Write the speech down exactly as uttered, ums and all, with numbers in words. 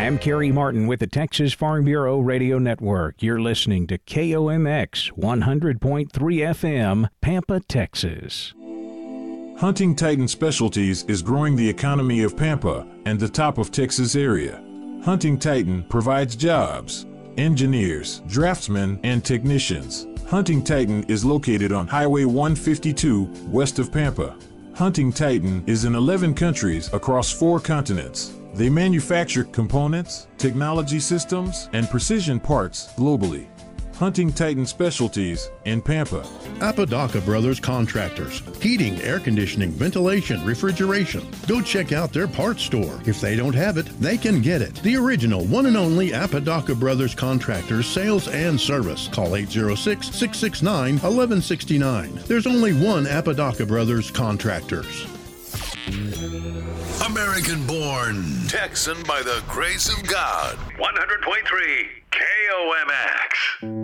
I'm Kerry Martin with the Texas Farm Bureau Radio Network. You're listening to K O M X one hundred point three F M, Pampa, Texas. Hunting Titan Specialties is growing the economy of Pampa and the top of Texas area. Hunting Titan provides jobs, engineers, draftsmen, and technicians. Hunting Titan is located on Highway one fifty-two west of Pampa. Hunting Titan is in eleven countries across four continents. They manufacture components, technology systems, and precision parts globally. Hunting Titan Specialties in Pampa. Apodaca Brothers Contractors. Heating, air conditioning, ventilation, refrigeration. Go check out their parts store. If they don't have it, they can get it. The original one and only Apodaca Brothers Contractors sales and service. Call eight oh six, six six nine, one one six nine. There's only one Apodaca Brothers Contractors. American born, Texan by the grace of God. one hundred point three K O M X.